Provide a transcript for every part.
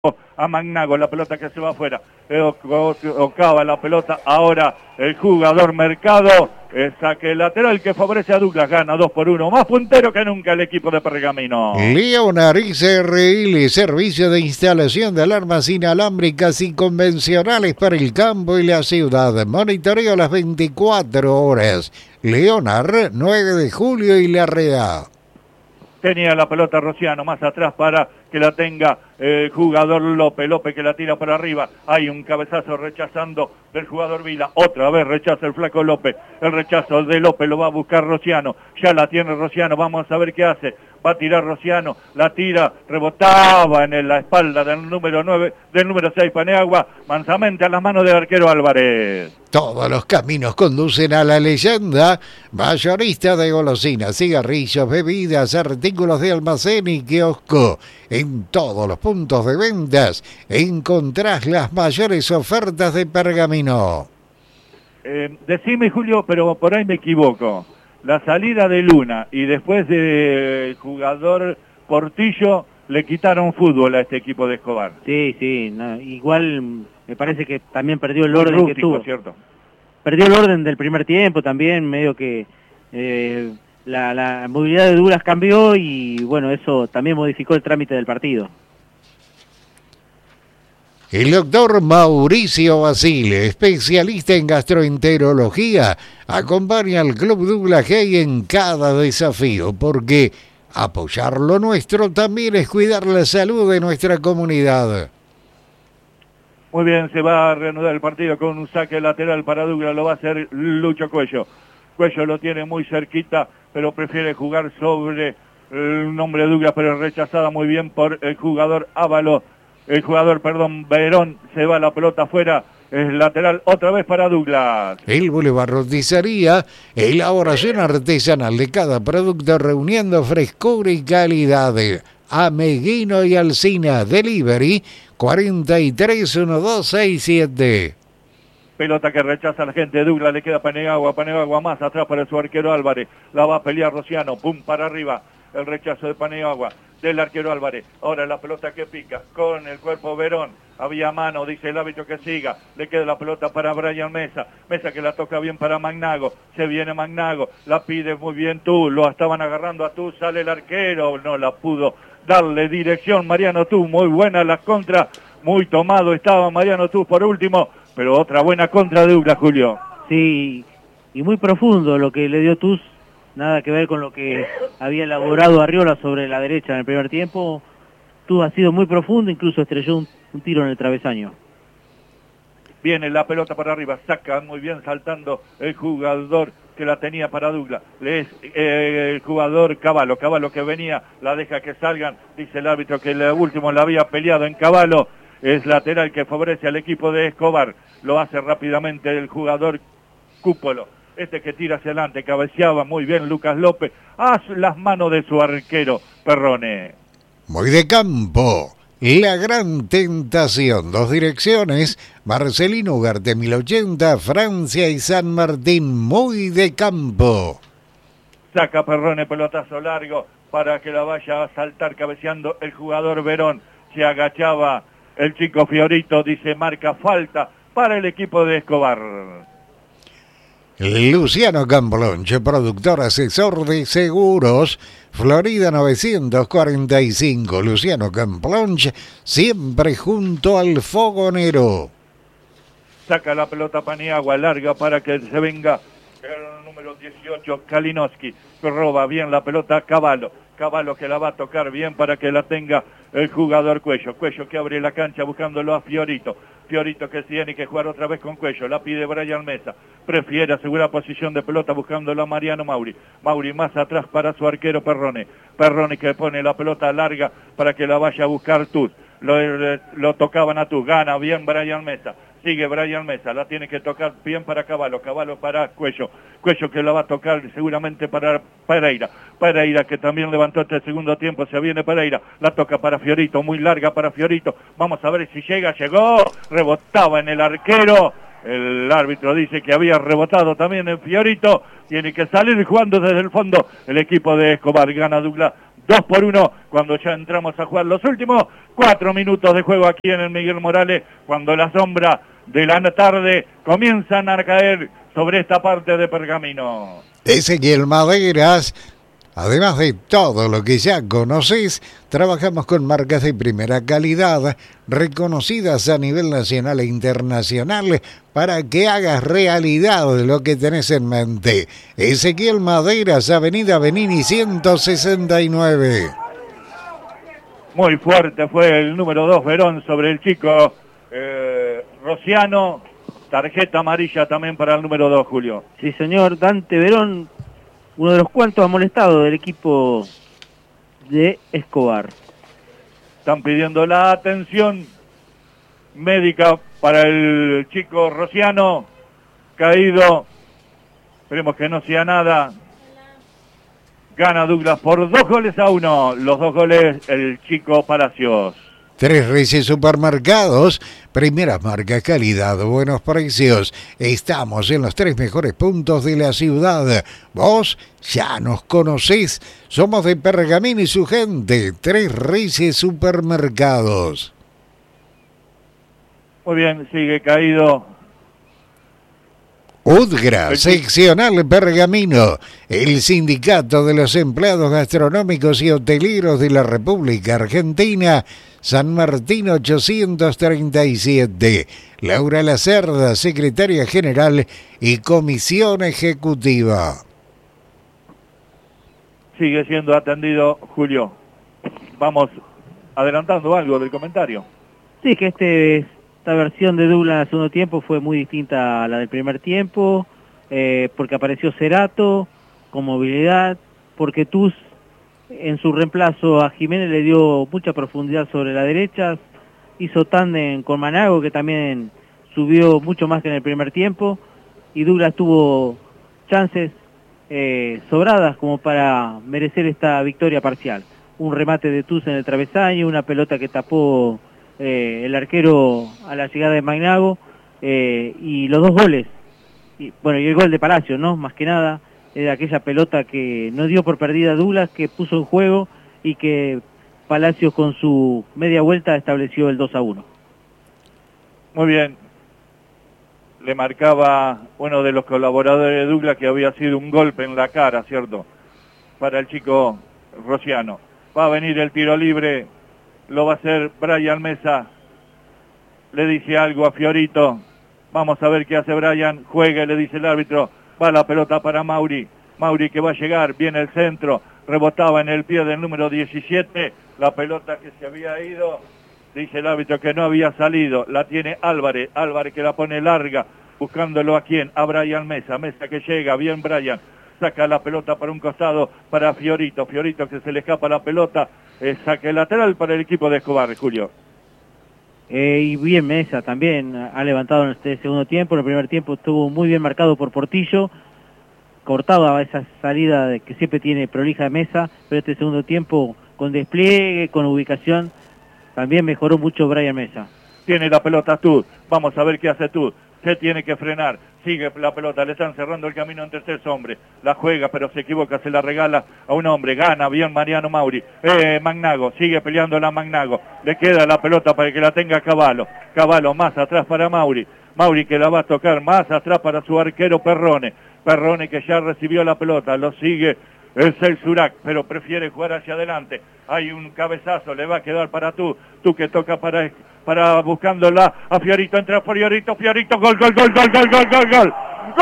a Magnago, la pelota que se va afuera, tocaba la pelota, ahora el jugador Mercado, saque lateral que favorece a Douglas, gana 2-1, más puntero que nunca el equipo de Pergamino. Leonard SRL, servicio de instalación de alarmas inalámbricas y convencionales para el campo y la ciudad, monitoreo las 24 horas, Leonard, 9 de julio y Larrea. Tenía la pelota Rociano más atrás para que la tenga el jugador López que la tira para arriba. Hay un cabezazo rechazando del jugador Vila. Otra vez rechaza el flaco López. El rechazo de López lo va a buscar Rociano. Ya la tiene Rociano. Vamos a ver qué hace. Va a tirar Rociano. La tira. Rebotaba en la espalda del número 9, del número 6 Paniagua. Mansamente a las manos del arquero Álvarez. Todos los caminos conducen a la leyenda. Mayorista de golosinas, cigarrillos, bebidas, artículos de almacén y kiosco. En todos los puntos de ventas encontrás las mayores ofertas de Pergamino. Decime, Julio, pero por ahí me equivoco. La salida de Luna y después del jugador Portillo le quitaron fútbol a este equipo de Escobar. Sí, no, igual me parece que también perdió el orden rústico, que tuvo. ¿Cierto? Perdió el orden del primer tiempo también, medio que la movilidad de Douglas cambió y bueno, eso también modificó el trámite del partido. El doctor Mauricio Basile, especialista en gastroenterología, acompaña al Club Douglas Haig en cada desafío, porque apoyar lo nuestro también es cuidar la salud de nuestra comunidad. Muy bien, se va a reanudar el partido con un saque lateral para Douglas, lo va a hacer Lucho Cuello. Cuello lo tiene muy cerquita, pero prefiere jugar sobre el nombre de Douglas, pero rechazada muy bien por el jugador Ávalo. Verón, se va la pelota afuera, es lateral otra vez para Douglas. El Boulevard Roticería, elaboración artesanal de cada producto reuniendo frescura y calidad. Ameguino y Alsina, delivery 431267. Pelota que rechaza la gente de Douglas, le queda Paniagua más atrás para su arquero Álvarez, la va a pelear Rociano, pum para arriba, el rechazo de Paniagua, del arquero Álvarez, ahora la pelota que pica, con el cuerpo Verón, había mano, dice el árbitro que siga, le queda la pelota para Brian Mesa que la toca bien para Magnago, se viene Magnago, la pide muy bien tú, lo estaban agarrando a tú, sale el arquero, no la pudo darle dirección Mariano Tú, muy buena la contra, muy tomado estaba Mariano Tú por último, pero otra buena contra de Douglas, Julio. Sí, y muy profundo lo que le dio Tuz, nada que ver con lo que había elaborado Arriola sobre la derecha en el primer tiempo. Tuz ha sido muy profundo, incluso estrelló un tiro en el travesaño. Viene la pelota para arriba, saca muy bien saltando el jugador que la tenía para Douglas, es el jugador Cavallo que venía, la deja que salgan, dice el árbitro que el último la había peleado en Cavallo, es lateral que favorece al equipo de Escobar, lo hace rápidamente el jugador Cúpolo, que tira hacia adelante, cabeceaba muy bien Lucas López, a las manos de su arquero Perrone. Muy de campo. La Gran Tentación, 2 direcciones, Marcelino Ugarte 1080, Francia y San Martín, muy de campo. Saca Perrone, pelotazo largo para que la vaya a saltar cabeceando el jugador Verón, se agachaba el chico Fiorito, dice marca falta para el equipo de Escobar. Luciano Camplonche, productor asesor de seguros, Florida 945. Luciano Camplonche, siempre junto al fogonero. Saca la pelota Paniagua, larga para que se venga el número 18, Kalinowski. Roba bien la pelota Cavallo que la va a tocar bien para que la tenga el jugador Cuello que abre la cancha buscándolo a Fiorito que tiene que jugar otra vez con Cuello, la pide Brian Mesa, prefiere asegurar posición de pelota buscándolo a Mariano Mauri más atrás para su arquero Perrone que pone la pelota larga para que la vaya a buscar Tuz, lo tocaban a Tuz, gana bien Brian Mesa, sigue Brian Mesa, la tiene que tocar bien para Cavallo para Cuello que la va a tocar seguramente para Pereira que también levantó este segundo tiempo, se viene Pereira, la toca para Fiorito, muy larga para Fiorito, vamos a ver si llegó, rebotaba en el arquero, el árbitro dice que había rebotado también en Fiorito, tiene que salir jugando desde el fondo el equipo de Escobar, gana Douglas 2-1 cuando ya entramos a jugar los últimos 4 minutos de juego aquí en el Miguel Morales, cuando la sombra de la tarde comienzan a caer sobre esta parte de Pergamino. Ezequiel Maderas, además de todo lo que ya conoces, trabajamos con marcas de primera calidad, reconocidas a nivel nacional e internacional, para que hagas realidad lo que tenés en mente. Ezequiel Maderas, Avenida Benini 169. Muy fuerte fue el número 2, Verón, sobre el chico Rociano. Tarjeta amarilla también para el número 2, Julio. Sí, señor, Dante Verón, uno de los cuantos amolestados del equipo de Escobar. Están pidiendo la atención médica para el chico Rociano, caído. Esperemos que no sea nada. Gana Douglas por 2-1. Los 2 goles el chico Palacios. Tres Reyes Supermercados, primeras marcas, calidad, buenos precios. Estamos en los 3 mejores puntos de la ciudad. Vos ya nos conocés. Somos de Pergamino y su gente. Tres Reyes Supermercados. Muy bien, sigue caído. UDGRA, seccional Pergamino, el Sindicato de los Empleados Gastronómicos y Hoteleros de la República Argentina, San Martín 837. Laura Lacerda, secretaria general y comisión ejecutiva. Sigue siendo atendido, Julio. Vamos adelantando algo del comentario. Sí, que esta versión de Douglas en el segundo tiempo fue muy distinta a la del primer tiempo, porque apareció Cerato con movilidad, porque Tuz en su reemplazo a Jiménez le dio mucha profundidad sobre la derecha, hizo tándem con Manago, que también subió mucho más que en el primer tiempo, y Douglas tuvo chances sobradas como para merecer esta victoria parcial. Un remate de Tuz en el travesaño, una pelota que tapó el arquero a la llegada de Magnago, y los 2 goles, y el gol de Palacio, ¿no? Más que nada, era aquella pelota que no dio por perdida Douglas, que puso en juego y que Palacios con su media vuelta estableció el 2-1. Muy bien. Le marcaba uno de los colaboradores de Douglas que había sido un golpe en la cara, ¿cierto? Para el chico Rociano. Va a venir el tiro libre, lo va a hacer Brian Mesa. Le dice algo a Fiorito. Vamos a ver qué hace Brian. Juegue, le dice el árbitro. Va la pelota para Mauri. Mauri que va a llegar. Viene el centro. Rebotaba en el pie del número 17. La pelota que se había ido. Dice el árbitro que no había salido. La tiene Álvarez. Álvarez que la pone larga. Buscándolo a quién. A Brian Mesa. Mesa que llega. Bien Brian. Saca la pelota para un costado para Fiorito. Fiorito que se le escapa la pelota. Saque lateral para el equipo de Escobar, Julio. Y bien Mesa también ha levantado en este segundo tiempo. En el primer tiempo estuvo muy bien marcado por Portillo, cortaba esa salida que siempre tiene prolija de Mesa, pero este segundo tiempo con despliegue, con ubicación, también mejoró mucho Brian Mesa. Tiene la pelota Tud, vamos a ver qué hace Tud. Se tiene que frenar, sigue la pelota, le están cerrando el camino entre 3 hombres, la juega pero se equivoca, se la regala a un hombre, gana bien Mariano Mauri, Magnago, sigue peleando la Magnago, le queda la pelota para que la tenga Cavallo, Cavallo más atrás para Mauri, Mauri que la va a tocar más atrás para su arquero Perrone, Perrone que ya recibió la pelota, lo sigue el Surac, pero prefiere jugar hacia adelante, hay un cabezazo, le va a quedar para tú que toca para buscándola a Fiorito, entra Fiorito, gol, gol, gol, gol, gol, gol, gol, gol,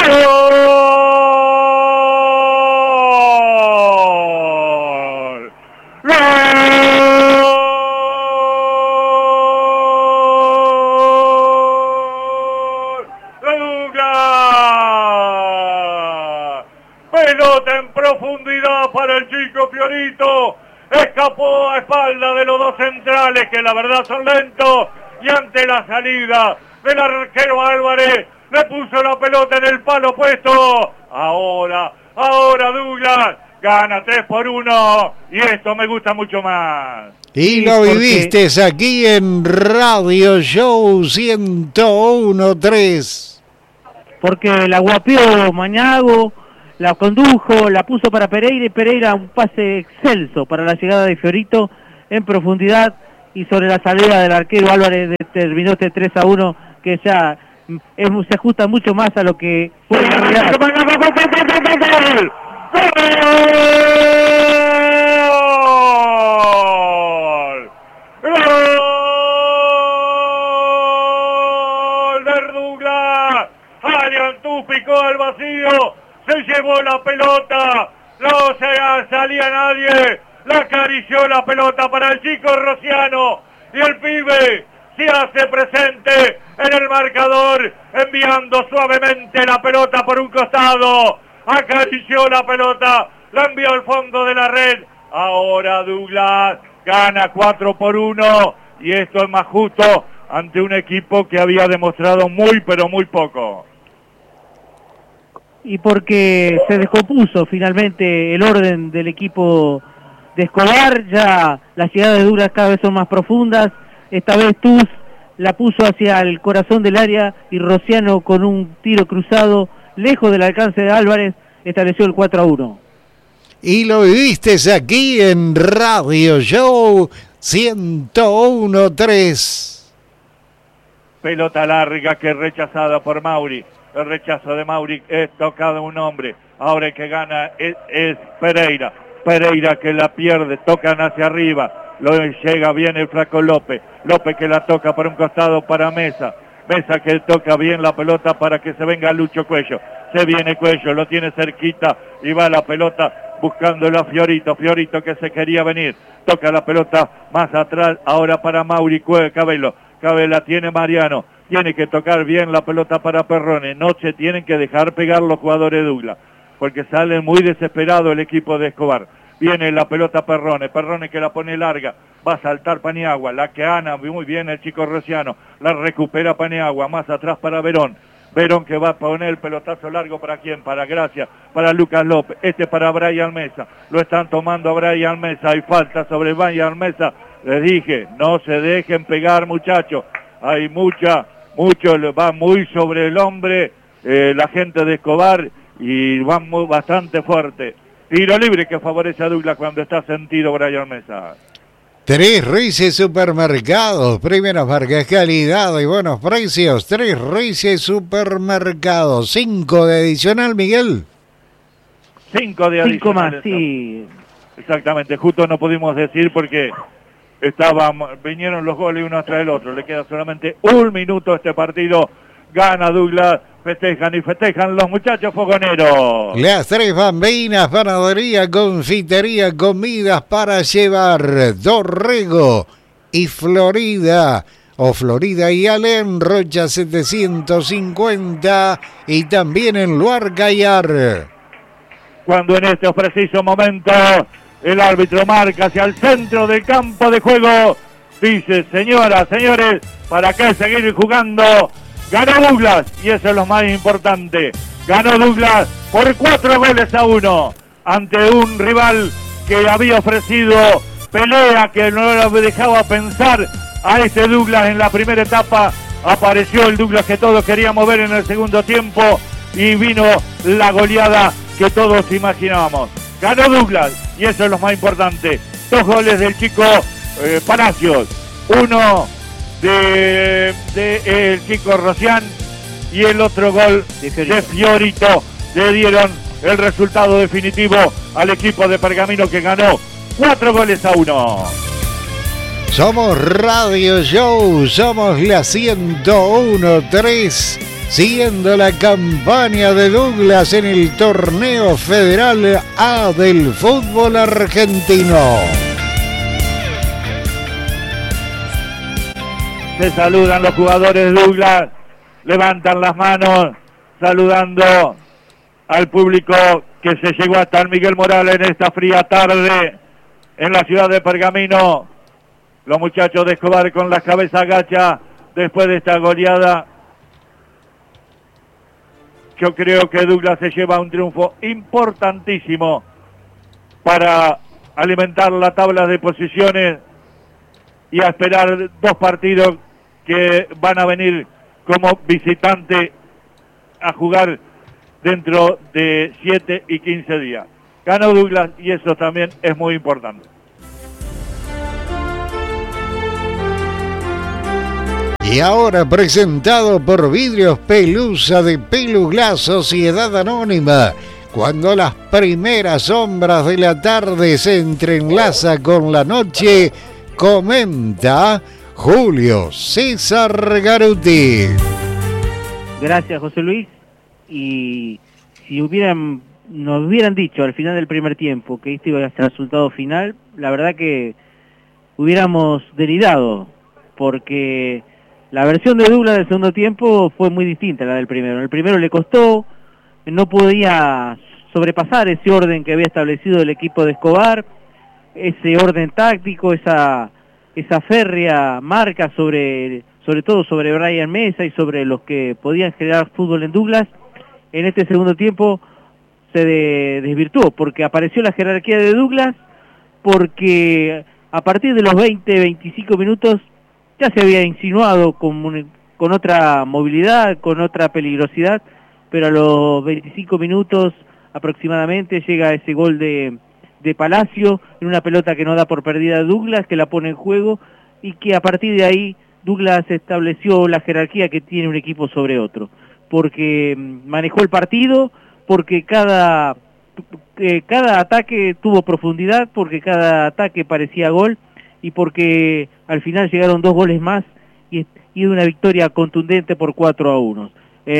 pelota en profundidad para el chico Fiorito, escapó a espalda de los 2 centrales que la verdad son lentos y ante la salida del arquero Álvarez le puso la pelota en el palo opuesto. Ahora Douglas gana 3-1 y esto me gusta mucho más. Y lo viviste aquí en Radio Show 101.3. Porque la guapió Mañago, la condujo, la puso para Pereira y Pereira un pase excelso para la llegada de Fiorito en profundidad y sobre la salida del arquero Álvarez terminó este 3-1 que ya se ajusta mucho más a lo que fue en realidad. Picó al vacío, se llevó la pelota, no se salía nadie, la acarició la pelota para el chico Rociano y el pibe se hace presente en el marcador, enviando suavemente la pelota por un costado, acarició la pelota, la envió al fondo de la red, ahora Douglas gana 4-1 y esto es más justo ante un equipo que había demostrado muy pero muy poco. Y porque se descompuso finalmente el orden del equipo de Escobar, ya las llegadas de Douglas cada vez son más profundas, esta vez Tuz la puso hacia el corazón del área y Rociano con un tiro cruzado lejos del alcance de Álvarez estableció el 4-1. Y lo viviste aquí en Radio Show 101.3. Pelota larga que es rechazada por Mauri. El rechazo de Mauri es tocado un hombre. Ahora el que gana es Pereira. Pereira que la pierde, tocan hacia arriba. Llega bien el flaco López. López que la toca por un costado para Mesa. Mesa que toca bien la pelota para que se venga Lucho Cuello. Se viene Cuello, lo tiene cerquita y va la pelota buscándolo a Fiorito. Fiorito que se quería venir. Toca la pelota más atrás ahora para Mauri Cabello. Cabela tiene Mariano. Tiene que tocar bien la pelota para Perrone. No se tienen que dejar pegar los jugadores de Douglas, porque salen muy desesperados el equipo de Escobar. Viene la pelota Perrone. Perrone que la pone larga. Va a saltar Paniagua. La que gana muy bien el chico Rociano. La recupera Paniagua. Más atrás para Verón. Verón que va a poner el pelotazo largo para quién, para Gracia, para Lucas López. Este para Brian Mesa. Lo están tomando a Brian Mesa. Hay falta sobre Brian Mesa. Les dije, no se dejen pegar, muchachos. Hay mucho va muy sobre el hombre la gente de Escobar y van bastante fuerte. Tiro libre que favorece a Douglas cuando está sentido Brian Mesa. Tres Reyes Supermercados, primeras marcas, calidad y buenos precios. Tres Reyes Supermercados, 5 de adicional, Miguel. 5 de adicional. 5 más, sí. Exactamente, justo no pudimos decir porque vinieron los goles uno tras el otro. Le queda solamente un minuto a este partido. Gana Douglas, festejan los muchachos fogoneros. Las Tres Bambinas, panadería, confitería, comidas para llevar. Dorrego y Florida. O Florida y Allen, Rocha 750 y también en Luar Gallar. Cuando en estos precisos momentos el árbitro marca hacia el centro del campo de juego, dice, señoras, señores, ¿para qué seguir jugando? Ganó Douglas, y eso es lo más importante. Ganó Douglas por 4-1 ante un rival que había ofrecido pelea, que no lo dejaba pensar a este Douglas en la primera etapa. Apareció el Douglas que todos queríamos ver en el segundo tiempo y vino la goleada que todos imaginábamos. Ganó Douglas y eso es lo más importante. 2 goles del chico Palacios, uno de el chico Rocián y el otro gol de Fiorito. Le dieron el resultado definitivo al equipo de Pergamino que ganó 4-1. Somos Radio Show, somos la 101.3, siguiendo la campaña de Douglas en el torneo federal A del fútbol argentino. Se saludan los jugadores de Douglas, levantan las manos, saludando al público que se llegó hasta el Miguel Morales en esta fría tarde en la ciudad de Pergamino. Los muchachos de Escobar con las cabezas agachas después de esta goleada. Yo creo que Douglas se lleva un triunfo importantísimo para alimentar la tabla de posiciones y a esperar 2 partidos que van a venir como visitante a jugar dentro de 7 y 15 días. Ganó Douglas y eso también es muy importante. Y ahora presentado por Vidrios Pelusa de Peluglass Sociedad Anónima. Cuando las primeras sombras de la tarde se entrelaza con la noche, comenta Julio César Garuti. Gracias, José Luis. Y si nos hubieran dicho al final del primer tiempo que este iba a ser el resultado final, la verdad que hubiéramos delirado, porque la versión de Douglas del segundo tiempo fue muy distinta a la del primero. En el primero le costó, no podía sobrepasar ese orden que había establecido el equipo de Escobar, ese orden táctico, esa férrea marca sobre todo sobre Brian Mesa y sobre los que podían generar fútbol en Douglas. En este segundo tiempo se desvirtuó, porque apareció la jerarquía de Douglas, porque a partir de los 20-25 minutos ya se había insinuado con otra movilidad, con otra peligrosidad, pero a los 25 minutos aproximadamente llega ese gol de Palacio, en una pelota que no da por perdida Douglas, que la pone en juego, y que a partir de ahí Douglas estableció la jerarquía que tiene un equipo sobre otro, porque manejó el partido, porque cada ataque tuvo profundidad, porque cada ataque parecía gol, y porque al final llegaron 2 goles más y una victoria contundente por 4-1.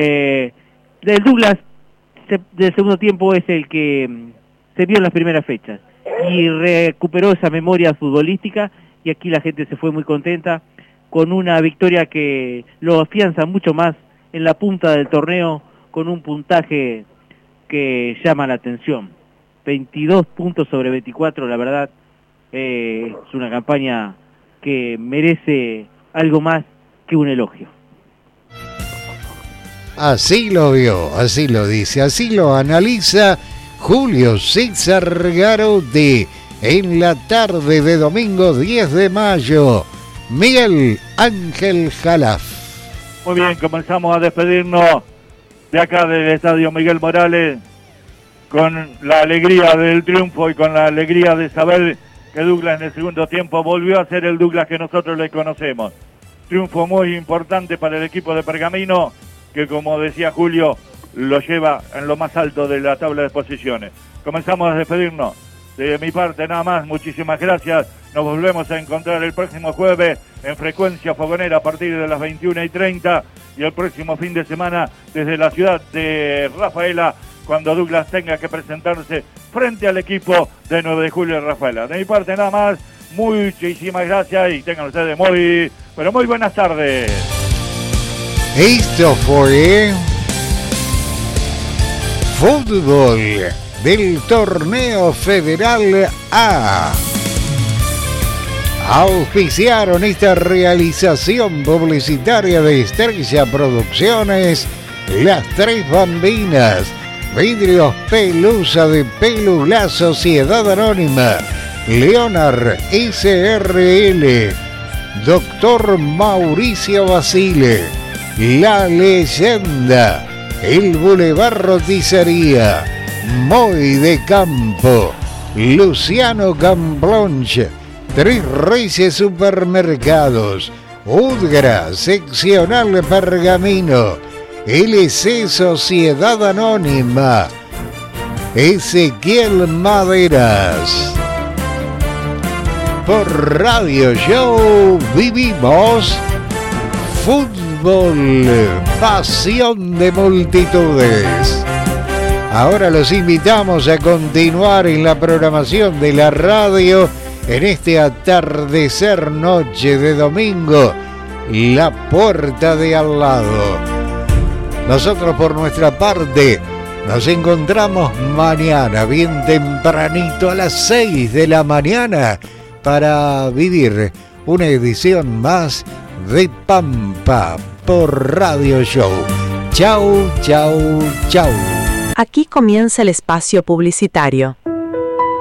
Del Douglas del segundo tiempo es el que se vio en las primeras fechas y recuperó esa memoria futbolística, y aquí la gente se fue muy contenta con una victoria que lo afianza mucho más en la punta del torneo, con un puntaje que llama la atención. 22 puntos sobre 24, la verdad es una campaña que merece algo más que un elogio. Así lo vio, así lo dice, así lo analiza Julio César Garuti en la tarde de domingo 10 de mayo. Miguel Ángel Jalaf. Muy bien, comenzamos a despedirnos de acá del Estadio Miguel Morales con la alegría del triunfo y con la alegría de saber que Douglas en el segundo tiempo volvió a ser el Douglas que nosotros le conocemos. Triunfo muy importante para el equipo de Pergamino, que como decía Julio, lo lleva en lo más alto de la tabla de posiciones. Comenzamos a despedirnos. De mi parte nada más, muchísimas gracias. Nos volvemos a encontrar el próximo jueves en Frecuencia Fogonera a partir de las 21:30 y el próximo fin de semana desde la ciudad de Rafaela, cuando Douglas tenga que presentarse frente al equipo de 9 de julio de Rafaela. De mi parte nada más, muchísimas gracias y tengan ustedes muy buenas tardes. Esto fue fútbol del Torneo Federal A. Auspiciaron esta realización publicitaria de Estrella Producciones, Las Tres Bambinas, Vidrios Pelusa de Peluglass Sociedad Anónima, Leonard SRL, Doctor Mauricio Basile, La Leyenda, el Boulevard Roticería, Moy de Campo, Luciano Camblonche, Tres Reyes Supermercados, Udgra Seccional Pergamino, LC Sociedad Anónima, Ezequiel Maderas. Por Radio Show vivimos fútbol, pasión de multitudes. Ahora los invitamos a continuar en la programación de la radio en este atardecer noche de domingo, La Puerta de Al Lado. Nosotros por nuestra parte nos encontramos mañana bien tempranito a las 6 de la mañana para vivir una edición más de Pampa por Radio Show. Chau, chau, chau. Aquí comienza el espacio publicitario.